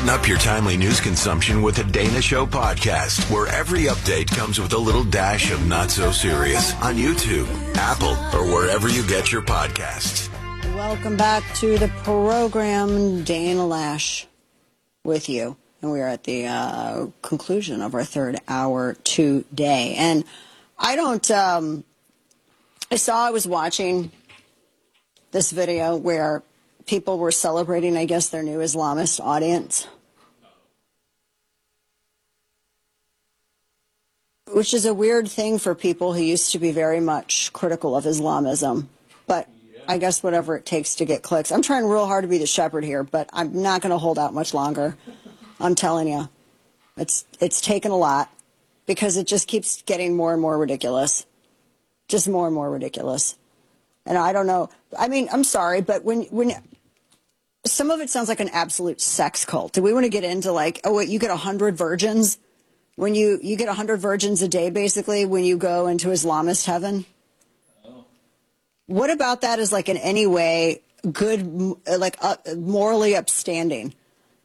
Lighten up your timely news consumption with the Dana Show podcast, where every update comes with a little dash of not so serious on YouTube, Apple, or wherever you get your podcasts. Welcome back to the program. Dana Lash with you. And we are at the conclusion of our third hour today. And I was watching this video where people were celebrating, I guess, their new Islamist audience, which is a weird thing for people who used to be very much critical of Islamism. But I guess whatever it takes to get clicks. I'm trying real hard to be the shepherd here, but I'm not going to hold out much longer. I'm telling you, it's taken a lot because it just keeps getting more and more ridiculous, just more and more ridiculous. And I don't know. I mean, I'm sorry, but when some of it sounds like an absolute sex cult. Do we want to get into like, oh, wait, you get 100 virgins when you get 100 virgins a day, basically, when you go into Islamist heaven? Oh. What about that is like in any way good, like morally upstanding?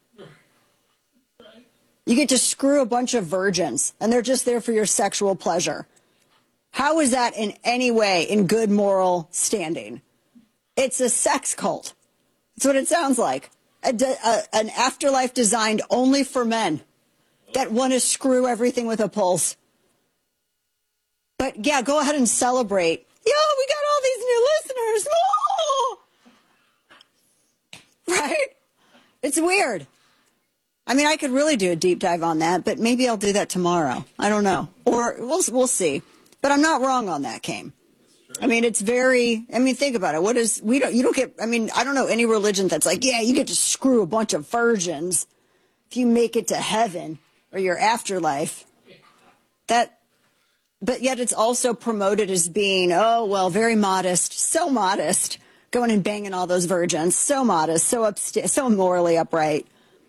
You get to screw a bunch of virgins, and they're just there for your sexual pleasure. How is that in any way in good moral standing? It's a sex cult. That's what it sounds like. An afterlife designed only for men that want to screw everything with a pulse. But, yeah, go ahead and celebrate. Yo, we got all these new listeners. Oh! Right? It's weird. I mean, I could really do a deep dive on that, but maybe I'll do that tomorrow. I don't know. Or we'll see. But I'm not wrong on that, Kame. I mean, it's very, I mean, think about it. You don't get, I mean, I don't know any religion that's like, yeah, you get to screw a bunch of virgins if you make it to heaven or your afterlife. But yet it's also promoted as being, oh, well, very modest, so modest, going and banging all those virgins, so modest, so morally upright.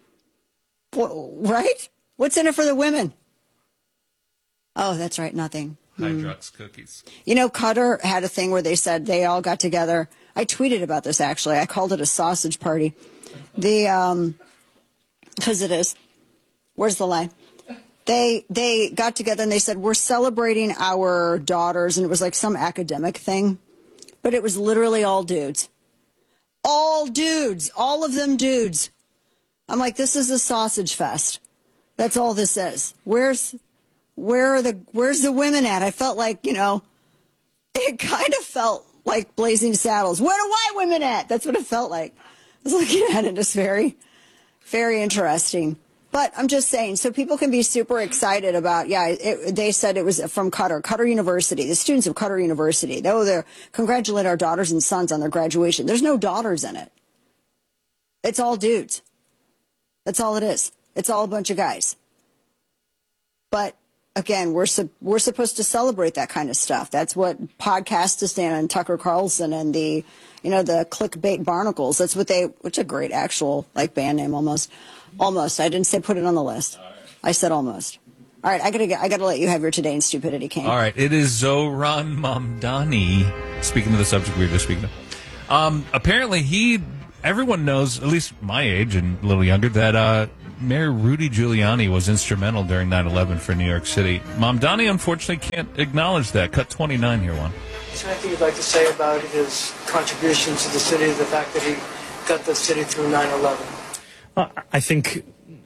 Right? What's in it for the women? Oh, that's right, nothing. Hydrox cookies. You know, Qatar had a thing where they said they all got together. I tweeted about this, actually. I called it a sausage party. Because it is. Where's the lie? They got together and they said, we're celebrating our daughters. And it was like some academic thing. But it was literally all dudes. All dudes. All of them dudes. I'm like, this is a sausage fest. That's all this is. Where's the women at? I felt like, you know, it kind of felt like Blazing Saddles. Where are white women at? That's what it felt like. I was looking at it. It's very, very interesting. But I'm just saying, so people can be super excited about, they said it was from Qatar University, the students of Qatar University. They congratulate our daughters and sons on their graduation. There's no daughters in it. It's all dudes. That's all it is. It's all a bunch of guys. But again, we're supposed to celebrate that kind of stuff. That's what Podcastistan and Tucker Carlson and the Clickbait Barnacles. That's what which a great actual like band name almost. Almost. I didn't say put it on the list. Right. I said almost. All right, I gotta let you have your Today in Stupidity, Kane. All right, it is Zohran Mamdani. Speaking of the subject we were just speaking of, apparently everyone knows, at least my age and a little younger, that Mayor Rudy Giuliani was instrumental during 9/11 for New York City. Mamdani, unfortunately, can't acknowledge that. Cut 29 here, one. Is there anything you'd like to say about his contribution to the city, the fact that he got the city through 9/11? I think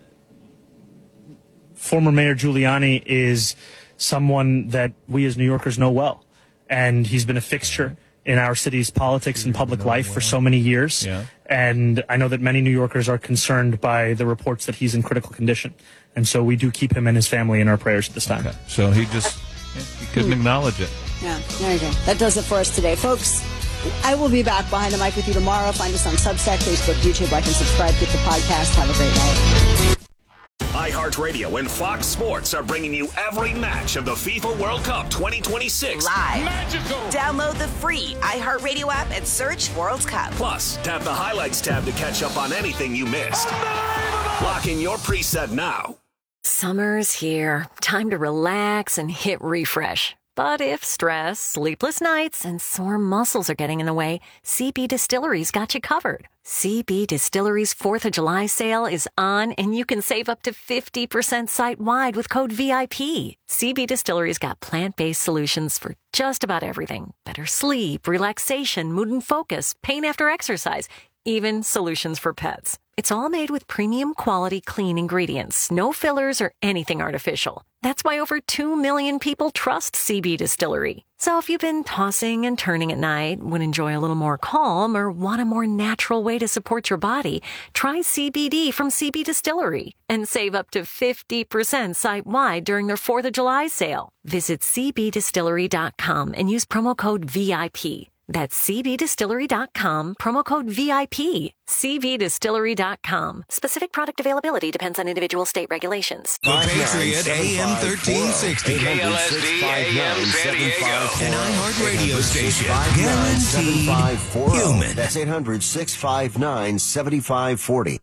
former Mayor Giuliani is someone that we as New Yorkers know well, and he's been a fixture in our city's politics and public life for so many years. Yeah. And I know that many New Yorkers are concerned by the reports that he's in critical condition. And so we do keep him and his family in our prayers at this time. Okay. So he couldn't acknowledge it. Yeah, there you go. That does it for us today, folks. I will be back behind the mic with you tomorrow. Find us on Substack, Facebook, YouTube. Like and subscribe. Get the podcast. Have a great night. iHeartRadio and Fox Sports are bringing you every match of the FIFA World Cup 2026. Live. Magical. Download the free iHeartRadio app and search World Cup. Plus, tap the highlights tab to catch up on anything you missed. Lock in your preset now. Summer's here. Time to relax and hit refresh. But if stress, sleepless nights, and sore muscles are getting in the way, CB Distillery's got you covered. CB Distillery's 4th of July sale is on, and you can save up to 50% site-wide with code VIP. CB Distillery's got plant-based solutions for just about everything. Better sleep, relaxation, mood and focus, pain after exercise, even solutions for pets. It's all made with premium quality clean ingredients, no fillers or anything artificial. That's why over 2 million people trust CB Distillery. So if you've been tossing and turning at night, would enjoy a little more calm, or want a more natural way to support your body, try CBD from CB Distillery and save up to 50% site-wide during their 4th of July sale. Visit cbdistillery.com and use promo code VIP. That's cbdistillery.com, promo code VIP. cbdistillery.com. Specific product availability depends on individual state regulations. The Patriot AM 1360. KLSD AM San Diego. An iHeart radio station. Guaranteed human. That's 800-659-7540.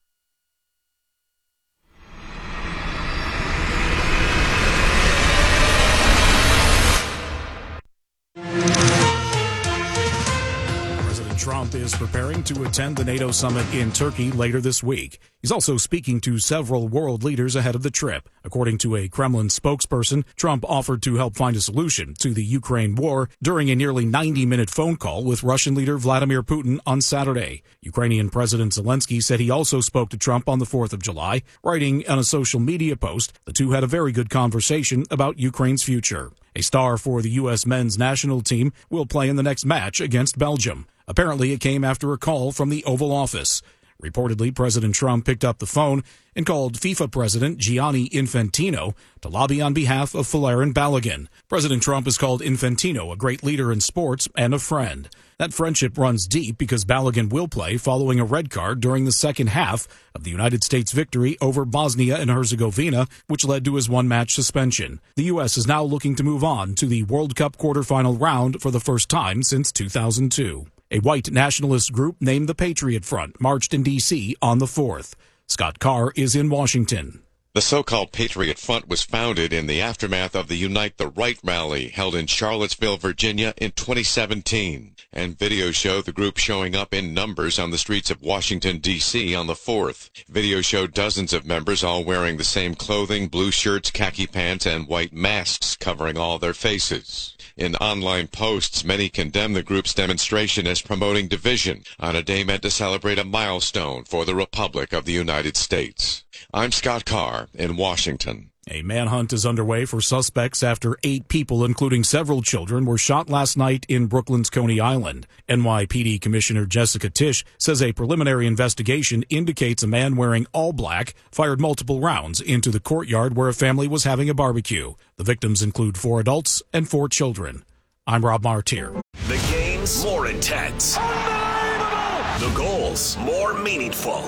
Trump is preparing to attend the NATO summit in Turkey later this week. He's also speaking to several world leaders ahead of the trip. According to a Kremlin spokesperson, Trump offered to help find a solution to the Ukraine war during a nearly 90-minute phone call with Russian leader Vladimir Putin on Saturday. Ukrainian President Zelensky said he also spoke to Trump on the 4th of July, writing on a social media post, "The two had a very good conversation about Ukraine's future." A star for the U.S. men's national team will play in the next match against Belgium. Apparently, it came after a call from the Oval Office. Reportedly, President Trump picked up the phone and called FIFA President Gianni Infantino to lobby on behalf of Folarin Balogun. President Trump has called Infantino a great leader in sports and a friend. That friendship runs deep because Balogun will play following a red card during the second half of the United States victory over Bosnia and Herzegovina, which led to his one-match suspension. The U.S. is now looking to move on to the World Cup quarterfinal round for the first time since 2002. A white nationalist group named the Patriot Front marched in D.C. on the 4th. Scott Carr is in Washington. The so-called Patriot Front was founded in the aftermath of the Unite the Right rally held in Charlottesville, Virginia in 2017. And videos show the group showing up in numbers on the streets of Washington, D.C. on the 4th. Videos show dozens of members all wearing the same clothing, blue shirts, khaki pants, and white masks covering all their faces. In online posts, many condemn the group's demonstration as promoting division on a day meant to celebrate a milestone for the Republic of the United States. I'm Scott Carr in Washington. A manhunt is underway for suspects after 8 people, including several children, were shot last night in Brooklyn's Coney Island. NYPD Commissioner Jessica Tisch says a preliminary investigation indicates a man wearing all black fired multiple rounds into the courtyard where a family was having a barbecue. The victims include 4 adults and 4 children. I'm Rob Martier. The games more intense. The goals more meaningful.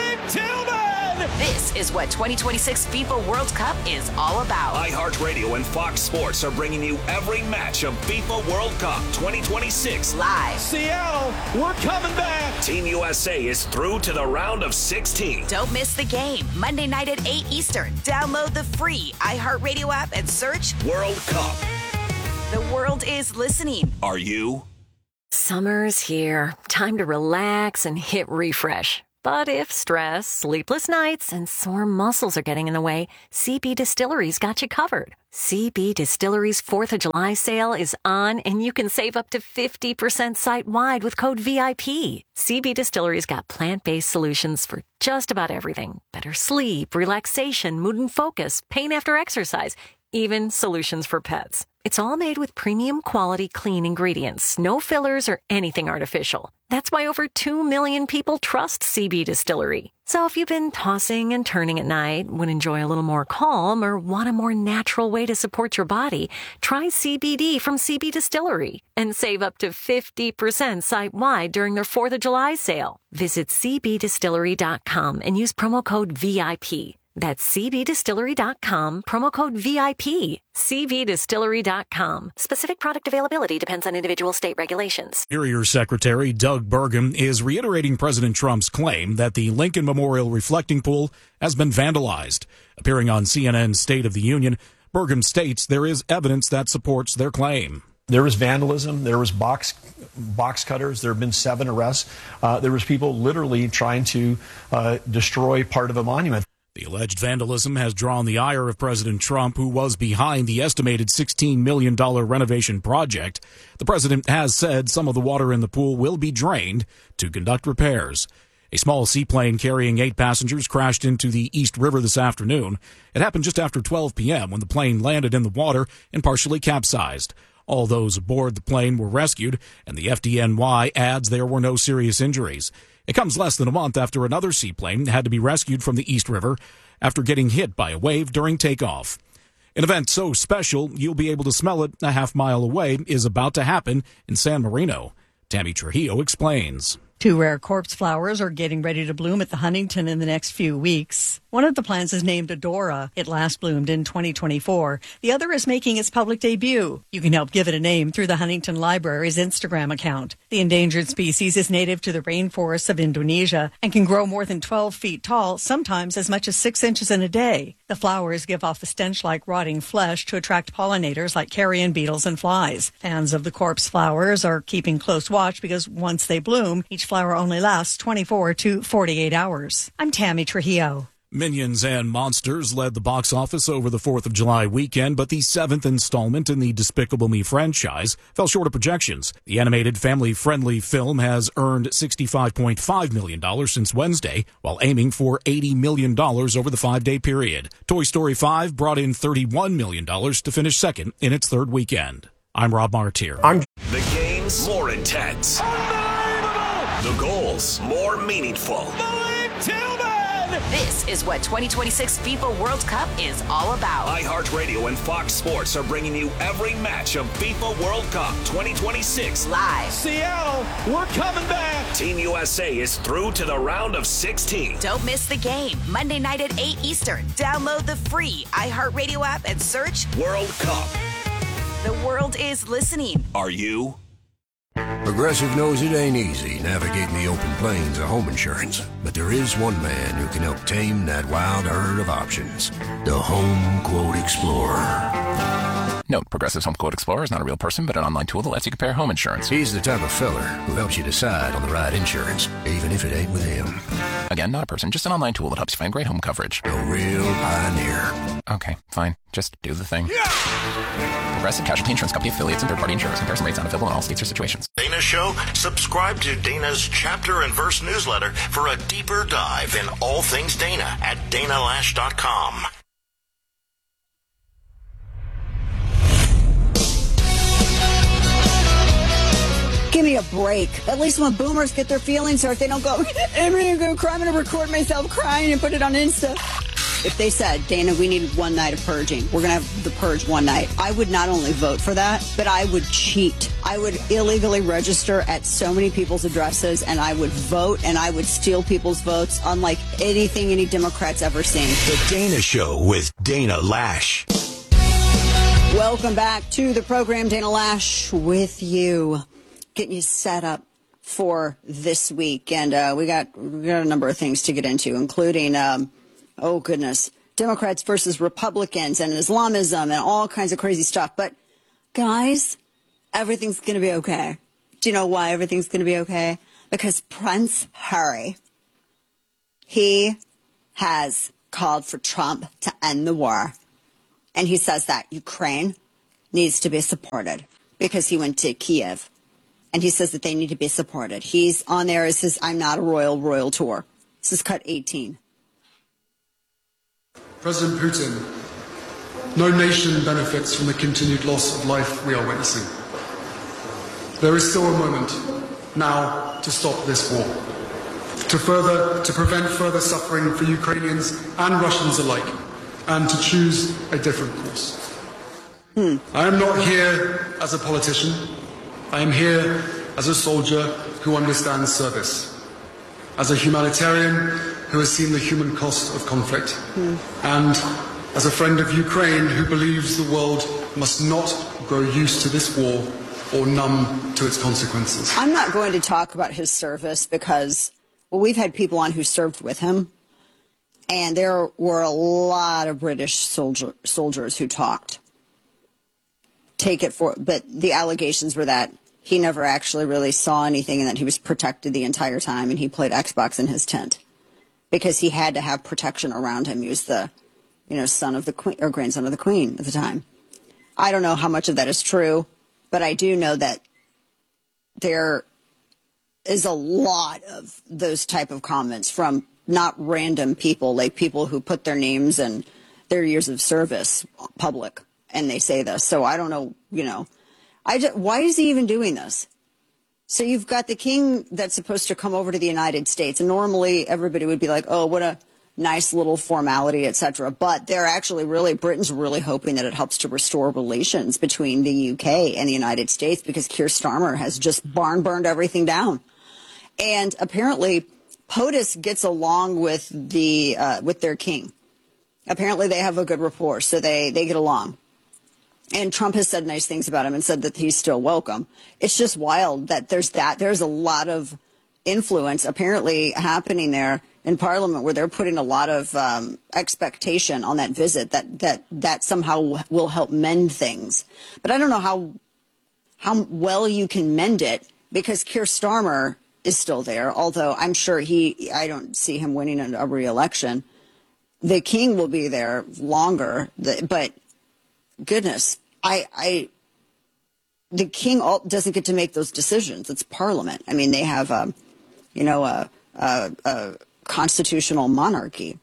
This is what 2026 FIFA World Cup is all about. iHeartRadio and Fox Sports are bringing you every match of FIFA World Cup 2026 live. Seattle, we're coming back. Team USA is through to the round of 16. Don't miss the game. Monday night at 8 Eastern. Download the free iHeartRadio app and search World Cup. The world is listening. Are you? Summer's here. Time to relax and hit refresh. But if stress, sleepless nights, and sore muscles are getting in the way, CB Distillery's got you covered. CB Distillery's 4th of July sale is on, and you can save up to 50% site-wide with code VIP. CB Distillery's got plant-based solutions for just about everything. Better sleep, relaxation, mood and focus, pain after exercise, even solutions for pets. It's all made with premium quality clean ingredients, no fillers or anything artificial. That's why over 2 million people trust CB Distillery. So if you've been tossing and turning at night, would enjoy a little more calm, or want a more natural way to support your body, try CBD from CB Distillery and save up to 50% site-wide during their 4th of July sale. Visit cbdistillery.com and use promo code VIP. That's cbdistillery.com, promo code VIP. cbdistillery.com. Specific product availability depends on individual state regulations. Interior Secretary Doug Burgum is reiterating President Trump's claim that the Lincoln Memorial reflecting pool has been vandalized. Appearing on CNN's State of the Union, Burgum states there is evidence that supports their claim. There was vandalism. There was box cutters. There have been 7 arrests. There was people literally trying to destroy part of a monument. The alleged vandalism has drawn the ire of President Trump, who was behind the estimated $16 million renovation project. The president has said some of the water in the pool will be drained to conduct repairs. A small seaplane carrying 8 passengers crashed into the East River this afternoon. It happened just after 12 p.m. when the plane landed in the water and partially capsized. All those aboard the plane were rescued, and the FDNY adds there were no serious injuries. It comes less than a month after another seaplane had to be rescued from the East River after getting hit by a wave during takeoff. An event so special you'll be able to smell it a half-mile away is about to happen in San Marino. Tammy Trujillo explains. 2 rare corpse flowers are getting ready to bloom at the Huntington in the next few weeks. One of the plants is named Adora. It last bloomed in 2024. The other is making its public debut. You can help give it a name through the Huntington Library's Instagram account. The endangered species is native to the rainforests of Indonesia and can grow more than 12 feet tall, sometimes as much as 6 inches in a day. The flowers give off a stench like rotting flesh to attract pollinators like carrion beetles and flies. Fans of the corpse flowers are keeping close watch because once they bloom, each flower only lasts 24 to 48 hours. I'm Tammy Trujillo. Minions and Monsters led the box office over the 4th of July weekend, but the 7th installment in the Despicable Me franchise fell short of projections. The animated family-friendly film has earned $65.5 million since Wednesday, while aiming for $80 million over the 5-day period. Toy Story 5 brought in $31 million to finish second in its 3rd weekend. I'm Rob Martier. The games more intense. The goals more meaningful. This is what 2026 FIFA World Cup is all about. iHeartRadio and Fox Sports are bringing you every match of FIFA World Cup 2026 live. Seattle, we're coming back. Team USA is through to the round of 16. Don't miss the game. Monday night at 8 Eastern. Download the free iHeartRadio app and search World Cup. The world is listening. Are you? Progressive knows it ain't easy navigating the open plains of home insurance, but there is one man who can help tame that wild herd of options. The Home Quote Explorer. Note, Progressive's Home Quote Explorer is not a real person, but an online tool that lets you compare home insurance. He's the type of feller who helps you decide on the right insurance, even if it ain't with him. Again, not a person, just an online tool that helps you find great home coverage. A real pioneer. Okay, fine. Just do the thing. Progressive Casualty Insurance Company affiliates and third-party insurers. Comparison rates not available in all states or situations. Dana Show? Subscribe to Dana's chapter and verse newsletter for a deeper dive in all things Dana at danalash.com. Give me a break. At least when boomers get their feelings hurt, they don't go, I'm going to cry, I'm going to record myself crying and put it on Insta. If they said, Dana, we need one night of purging, we're going to have the purge one night, I would not only vote for that, but I would cheat. I would illegally register at so many people's addresses, and I would vote, and I would steal people's votes, unlike anything any Democrats ever seen. The Dana Show with Dana Lash. Welcome back to the program, Dana Lash with you. Getting you set up for this week. And we got a number of things to get into, including, oh, goodness, Democrats versus Republicans and Islamism and all kinds of crazy stuff. But, guys, everything's going to be okay. Do you know why everything's going to be okay? Because Prince Harry, he has called for Trump to end the war. And he says that Ukraine needs to be supported because he went to Kiev. And he says that they need to be supported. He's on there. It says, I'm not a royal tour. This is cut 18. President Putin, no nation benefits from the continued loss of life we are witnessing. There is still a moment now to stop this war, to prevent further suffering for Ukrainians and Russians alike, and to choose a different course. I am not here as a politician. I am here as a soldier who understands service, as a humanitarian who has seen the human cost of conflict, and as a friend of Ukraine who believes the world must not grow used to this war or numb to its consequences. I'm not going to talk about his service because, well, we've had people on who served with him, And there were a lot of British soldiers who talked. But the allegations were that he never actually really saw anything and that he was protected the entire time and he played Xbox in his tent because he had to have protection around him. He was the, son of the queen or grandson of the queen at the time. I don't know how much of that is true, but I do know that there is a lot of those type of comments from not random people, like people who put their names and their years of service public, and they say this. So I don't know, why is he even doing this? So you've got the king that's supposed to come over to the United States, and normally everybody would be like, oh, what a nice little formality, etc. But they're actually Britain's really hoping that it helps to restore relations between the UK and the United States because Keir Starmer has just burned everything down. And apparently POTUS gets along with their king. Apparently they have a good rapport, so they get along. And Trump has said nice things about him and said that he's still welcome. It's just wild that there's a lot of influence apparently happening there in Parliament where they're putting a lot of expectation on that visit that somehow will help mend things. But I don't know how well you can mend it because Keir Starmer is still there, although I'm sure I don't see him winning a re-election. The king will be there longer, but goodness, the king doesn't get to make those decisions. It's Parliament. I mean, they have a constitutional monarchy.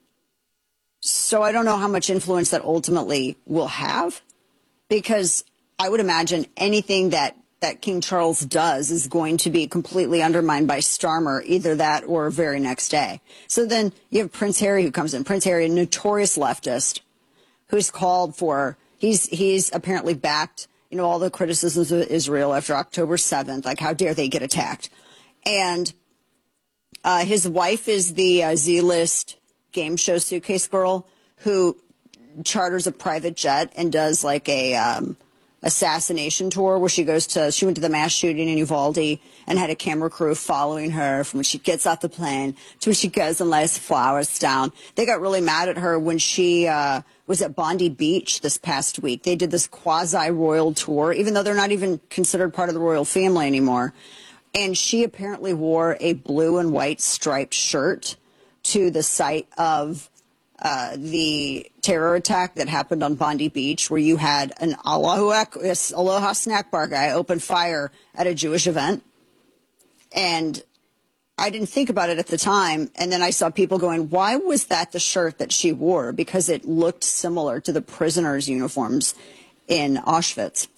So I don't know how much influence that ultimately will have, because I would imagine anything that King Charles does is going to be completely undermined by Starmer, either that or very next day. So then you have Prince Harry who comes in. Prince Harry, a notorious leftist, who's called for, he's apparently backed, all the criticisms of Israel after October 7th, like how dare they get attacked. And his wife is the Z-list game show suitcase girl who charters a private jet and does like a assassination tour where she went to the mass shooting in Uvalde and had a camera crew following her from when she gets off the plane to when she goes and lays flowers down. They got really mad at her when she was at Bondi Beach this past week. They did this quasi-royal tour, even though they're not even considered part of the royal family anymore. And she apparently wore a blue and white striped shirt to the site of the terror attack that happened on Bondi Beach, where you had an Aloha snack bar guy open fire at a Jewish event. And I didn't think about it at the time. And then I saw people going, why was that the shirt that she wore? Because it looked similar to the prisoners' uniforms in Auschwitz.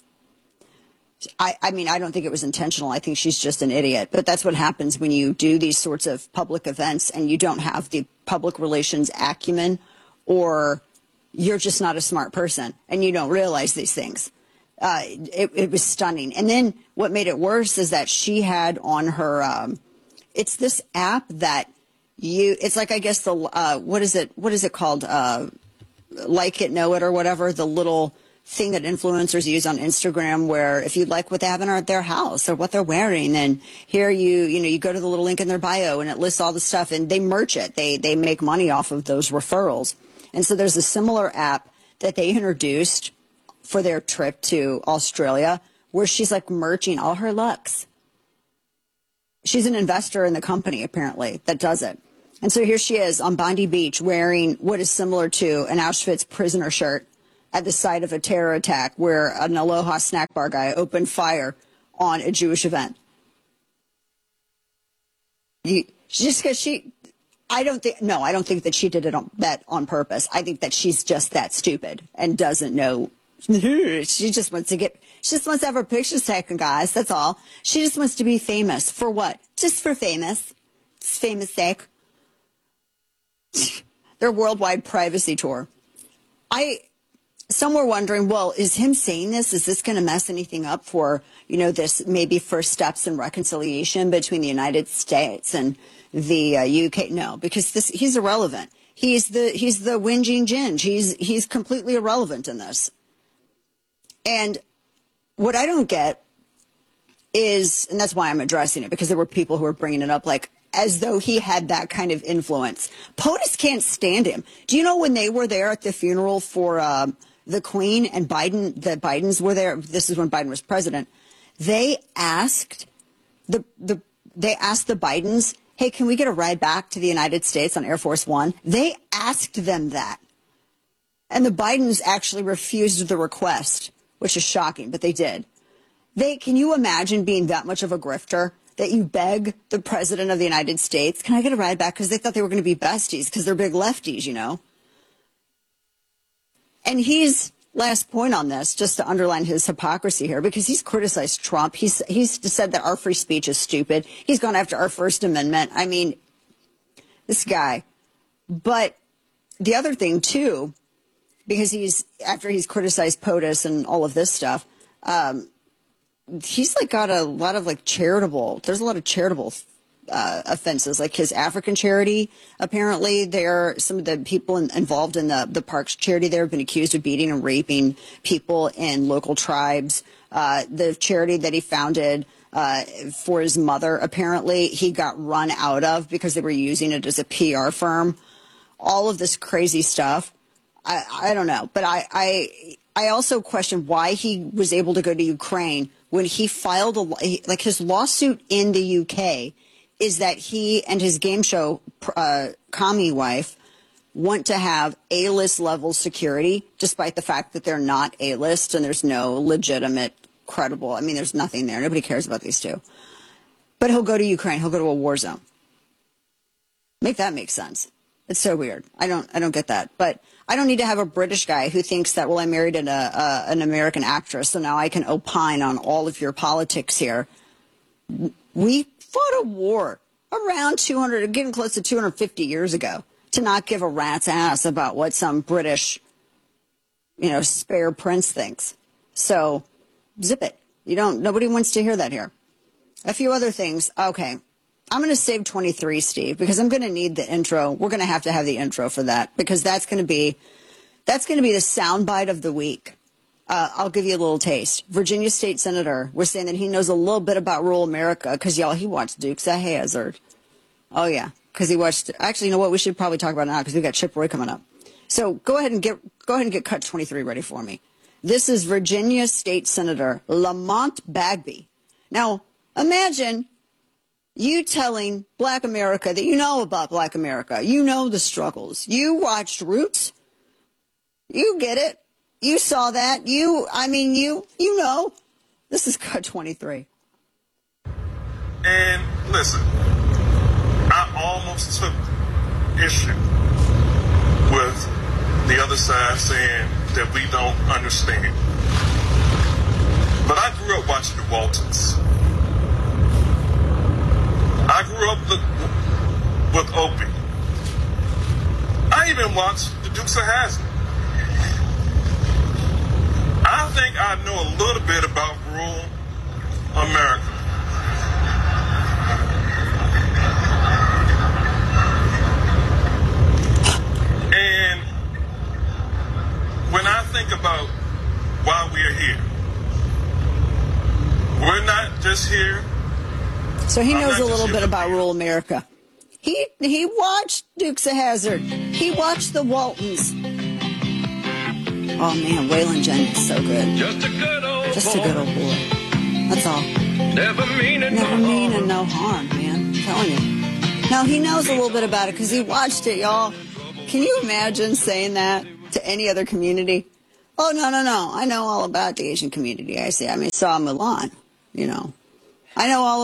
I mean, I don't think it was intentional. I think she's just an idiot. But that's what happens when you do these sorts of public events and you don't have the public relations acumen, or you're just not a smart person and you don't realize these things. It was stunning. And then what made it worse is that she had on her, it's this app that it's like, I guess what is it called? Like It, Know It, or whatever, the little thing that influencers use on Instagram, where if you like what they have in their house or what they're wearing, then here you go to the little link in their bio and it lists all the stuff, and they merch it. They make money off of those referrals. And so there's a similar app that they introduced for their trip to Australia, where she's like merching all her looks. She's an investor in the company, apparently, that does it. And so here she is on Bondi Beach wearing what is similar to an Auschwitz prisoner shirt at the site of a terror attack where an Aloha snack bar guy opened fire on a Jewish event. I don't think that she did that on purpose. I think that she's just that stupid and doesn't know. She just wants to have her pictures taken, guys. That's all. She just wants to be famous. For what? Just for famous. It's famous sake. Their worldwide privacy tour. Some were wondering, well, is him saying this, is this going to mess anything up for, this maybe first steps in reconciliation between the United States and the UK? No, because he's irrelevant. He's the whinging ginge. He's completely irrelevant in this. And what I don't get is, and that's why I'm addressing it, because there were people who were bringing it up like, as though he had that kind of influence. POTUS can't stand him. Do you know when they were there at the funeral for the Queen and Biden, the Bidens were there? This is when Biden was president. They asked the Bidens, hey, can we get a ride back to the United States on Air Force One? They asked them that. And the Bidens actually refused the request, which is shocking, but they did. Can you imagine being that much of a grifter that you beg the president of the United States, can I get a ride back? Because they thought they were going to be besties because they're big lefties, you know. And he's, last point on this, just to underline his hypocrisy here, because he's criticized Trump. He's said that our free speech is stupid. He's gone after our First Amendment. I mean, this guy. But the other thing, too, because after he's criticized POTUS and all of this stuff, he's like got a lot of like charitable, there's a lot of charitable offenses, like his African charity. Apparently, some of the people involved in the parks charity there have been accused of beating and raping people in local tribes. The charity that he founded for his mother, apparently, he got run out of because they were using it as a PR firm. All of this crazy stuff. I don't know, but I also question why he was able to go to Ukraine when he filed his lawsuit in the UK is that he and his game show commie wife want to have A-list level security, despite the fact that they're not A-list and there's no legitimate, credible. I mean, there's nothing there. Nobody cares about these two. But he'll go to Ukraine. He'll go to a war zone. Make that make sense. It's so weird. I don't get that. But I don't need to have a British guy who thinks that, well, I married an American actress, so now I can opine on all of your politics here. We fought a war around 200, getting close to 250 years ago, to not give a rat's ass about what some British, spare prince thinks. So zip it. Nobody wants to hear that here. A few other things. Okay. I'm going to save 23, Steve, because I'm going to need the intro. We're going to have the intro for that, because that's going to be the soundbite of the week. I'll give you a little taste. Virginia State Senator was saying that he knows a little bit about rural America because, y'all, he watched Dukes of Hazzard. Oh, yeah, because he watched. Actually, you know what? We should probably talk about it now because we've got Chip Roy coming up. So go ahead and get cut 23 ready for me. This is Virginia State Senator Lamont Bagby. Now, imagine you telling Black America that you know about Black America. You know the struggles. You watched Roots. You get it. You saw that. You know. This is cut 23. And listen, I almost took issue with the other side saying that we don't understand. But I grew up watching the Waltons. I grew up with Opie. I even watched the Dukes of Hazzard. I think I know a little bit about rural America. And when I think about why we're here, we're not just here. So he knows a little bit about rural America. He watched Dukes of Hazzard. He watched the Waltons. Oh, man, Waylon Jennings, so good. Just a good old boy. That's all. Never meaning no harm, man. I'm telling you. Now, he knows a little bit about it because he watched it, y'all. Can you imagine saying that to any other community? Oh, no. I know all about the Asian community. I saw Mulan, I know all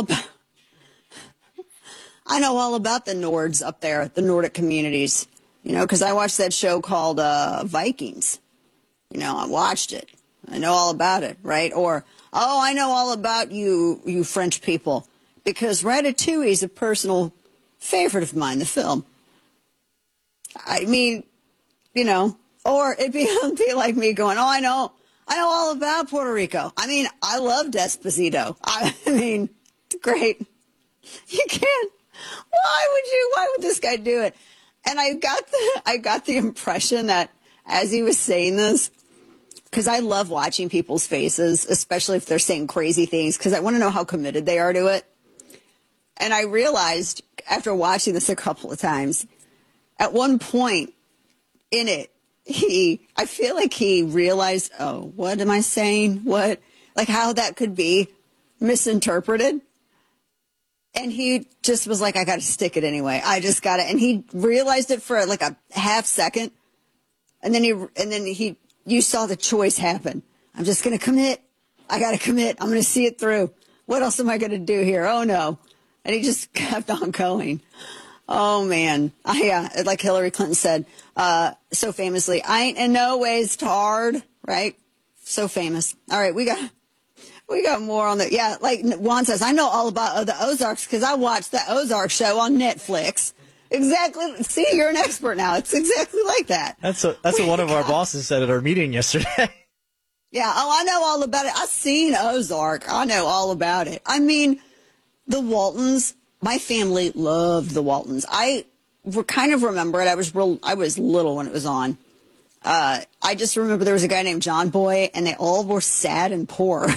about the Nords up there, the Nordic communities, because I watched that show called Vikings. I watched it. I know all about it, right? Or, I know all about you French people, because Ratatouille is a personal favorite of mine, the film. I mean, or it'd be like me going, I know all about Puerto Rico. I mean, I love Despacito. I mean, it's great. You can't. Why would this guy do it? And I got the impression that as he was saying this, because I love watching people's faces, especially if they're saying crazy things, because I want to know how committed they are to it. And I realized after watching this a couple of times, at one point in it, I feel like he realized, oh, what am I saying? What? Like how that could be misinterpreted. And he just was like, I got to stick it anyway. I just got it. And he realized it for like a half second. And then you saw the choice happen. I'm just going to commit. I got to commit. I'm going to see it through. What else am I going to do here? Oh, no. And he just kept on going. Oh, man. Like Hillary Clinton said so famously, I ain't in no ways tarred, right? So famous. All right, we got more on the, like Juan says, I know all about the Ozarks because I watched the Ozark show on Netflix. Exactly. See, you're an expert now. It's exactly like that. That's what one of our bosses said at our meeting yesterday. Yeah. Oh, I know all about it. I've seen Ozark. I know all about it. I mean, the Waltons, my family loved the Waltons. I kind of remember it. I was little when it was on. I just remember there was a guy named John Boy, and they all were sad and poor.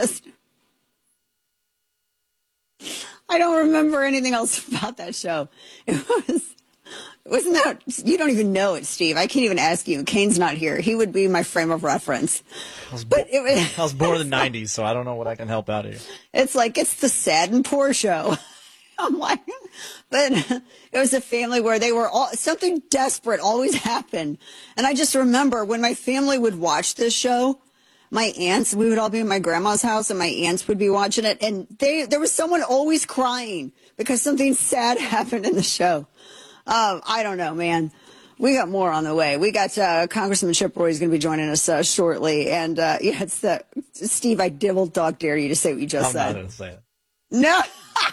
I don't remember anything else about that show. Wasn't that, you don't even know it, Steve. I can't even ask you. Kane's not here. He would be my frame of reference. I was born in the 90s, so I don't know what I can help out here. It's like, it's the sad and poor show. I'm like, but it was a family where they were all, something desperate always happened. And I just remember when my family would watch this show, my aunts, we would all be in my grandma's house and my aunts would be watching it. And there was someone always crying because something sad happened in the show. I don't know, man. We got more on the way. We got Congressman Chip Roy is going to be joining us shortly. And it's Steve, I devil dog dare you to say what you just said. I'm not going to say it. No.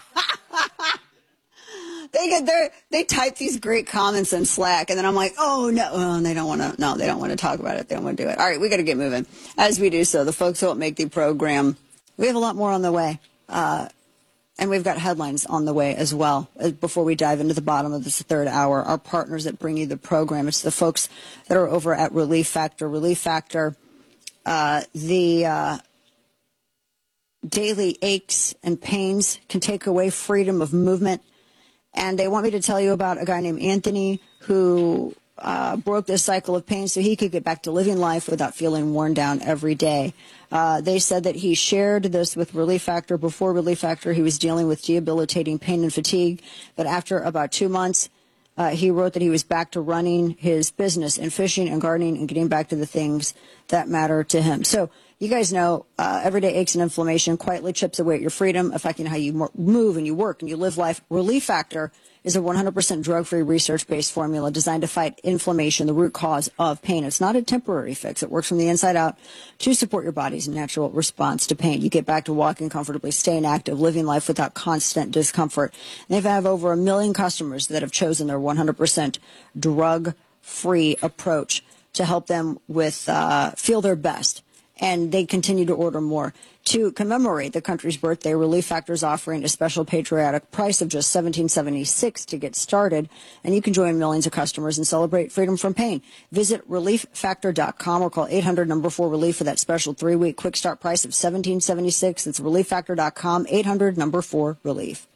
They type these great comments in Slack, and then I'm like, oh, no, they don't want to talk about it. They don't want to do it. All right, we got to get moving. As we do so, the folks who help make the program, we have a lot more on the way. And we've got headlines on the way as well. Before we dive into the bottom of this third hour, our partners that bring you the program, it's the folks that are over at Relief Factor. Relief Factor, the daily aches and pains can take away freedom of movement. And they want me to tell you about a guy named Anthony who broke this cycle of pain so he could get back to living life without feeling worn down every day. They said that he shared this with Relief Factor. Before Relief Factor, he was dealing with debilitating pain and fatigue. But after about 2 months, he wrote that he was back to running his business and fishing and gardening and getting back to the things that matter to him. So you guys know everyday aches and inflammation quietly chips away at your freedom, affecting how you move and you work and you live life. Relief Factor is a 100% drug-free, research-based formula designed to fight inflammation, the root cause of pain. It's not a temporary fix. It works from the inside out to support your body's natural response to pain. You get back to walking comfortably, staying active, living life without constant discomfort. And they have over 1 million customers that have chosen their 100% drug-free approach to help them with feel their best. And they continue to order more. To commemorate the country's birthday, Relief Factor is offering a special patriotic price of just $17.76 to get started, and you can join millions of customers and celebrate freedom from pain. Visit ReliefFactor.com or call 800-4RELIEF for that special 3-week quick start price of $17.76. That's ReliefFactor.com, 800-4RELIEF.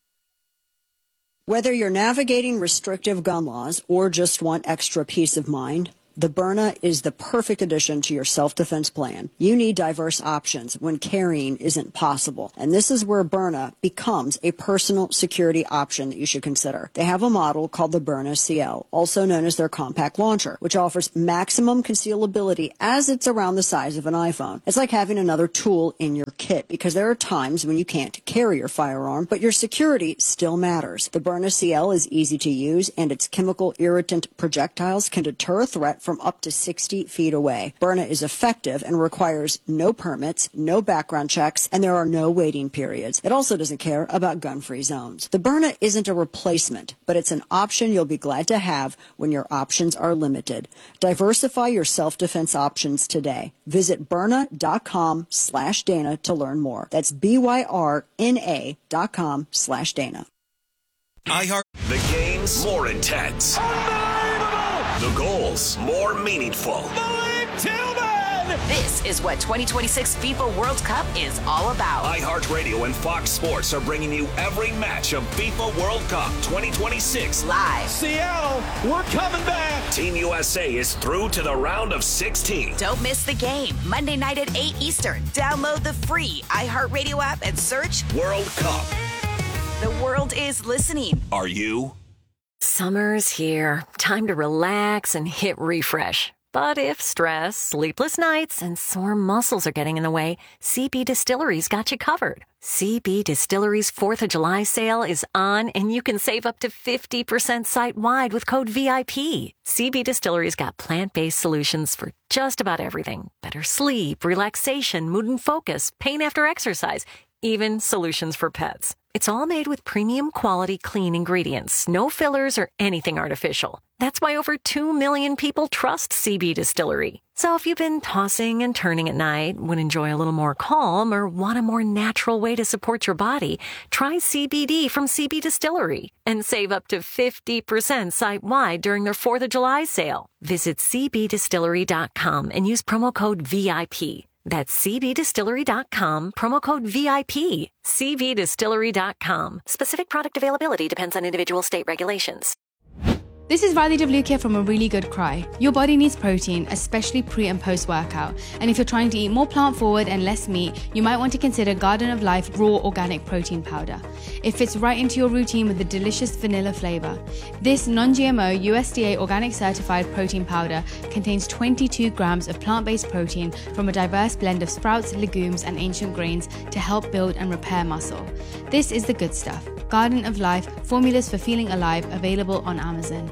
Whether you're navigating restrictive gun laws or just want extra peace of mind, the Byrna is the perfect addition to your self-defense plan. You need diverse options when carrying isn't possible. And this is where Byrna becomes a personal security option that you should consider. They have a model called the Byrna CL, also known as their compact launcher, which offers maximum concealability as it's around the size of an iPhone. It's like having another tool in your kit because there are times when you can't carry your firearm, but your security still matters. The Byrna CL is easy to use, and its chemical irritant projectiles can deter a threat from up to 60 feet away. Byrna is effective and requires no permits, no background checks, and there are no waiting periods. It also doesn't care about gun-free zones. The Byrna isn't a replacement, but it's an option you'll be glad to have when your options are limited. Diversify your self-defense options today. Visit Byrna.com/Dana to learn more. That's BYRNA.com/Dana. The games more intense. The goals more meaningful. Malik Tillman! This is what 2026 FIFA World Cup is all about. iHeartRadio and Fox Sports are bringing you every match of FIFA World Cup 2026 live. Seattle, we're coming back. Team USA is through to the round of 16. Don't miss the game. Monday night at 8 Eastern. Download the free iHeartRadio app and search World Cup. The world is listening. Are you? Summer's here. Time to relax and hit refresh. But if stress, sleepless nights, and sore muscles are getting in the way, CB Distillery's got you covered. CB Distillery's 4th of July sale is on, and you can save up to 50% site-wide with code VIP. CB Distillery's got plant-based solutions for just about everything. Better sleep, relaxation, mood and focus, pain after exercise, even solutions for pets. It's all made with premium quality clean ingredients, no fillers or anything artificial. That's why over 2 million people trust CB Distillery. So if you've been tossing and turning at night, would enjoy a little more calm, or want a more natural way to support your body, try CBD from CB Distillery and save up to 50% site-wide during their 4th of July sale. Visit cbdistillery.com and use promo code VIP. That's cbdistillery.com, promo code VIP. cbdistillery.com. Specific product availability depends on individual state regulations. This is Riley Devlukia from A Really Good Cry. Your body needs protein, especially pre and post workout. And if you're trying to eat more plant forward and less meat, you might want to consider Garden of Life Raw Organic Protein Powder. It fits right into your routine with a delicious vanilla flavor. This non-GMO USDA organic certified protein powder contains 22 grams of plant-based protein from a diverse blend of sprouts, legumes, and ancient grains to help build and repair muscle. This is the good stuff. Garden of Life, formulas for feeling alive, available on Amazon.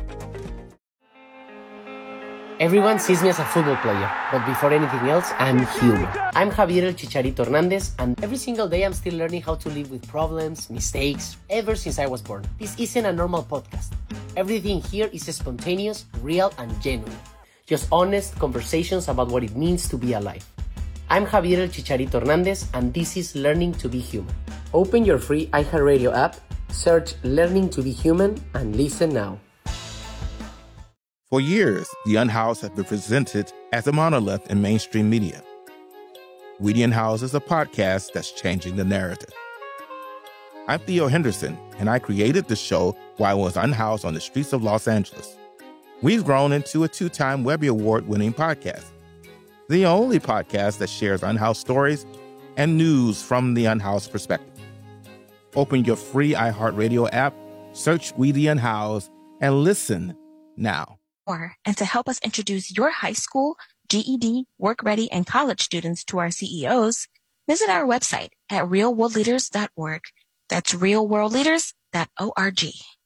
Everyone sees me as a football player, but before anything else, I'm human. I'm Javier El Chicharito Hernandez, and every single day I'm still learning how to live with problems, mistakes, ever since I was born. This isn't a normal podcast. Everything here is spontaneous, real, and genuine. Just honest conversations about what it means to be alive. I'm Javier El Chicharito Hernandez, and this is Learning to be Human. Open your free iHeartRadio app, search Learning to be Human, and listen now. For years, The Unhoused has been presented as a monolith in mainstream media. We the Unhoused is a podcast that's changing the narrative. I'm Theo Henderson, and I created the show while I was unhoused on the streets of Los Angeles. We've grown into a 2-time Webby Award-winning podcast. The only podcast that shares unhoused stories and news from the unhoused perspective. Open your free iHeartRadio app, search We the Unhoused, and listen now. And to help us introduce your high school, GED, work-ready, and college students to our CEOs, visit our website at realworldleaders.org. That's realworldleaders.org.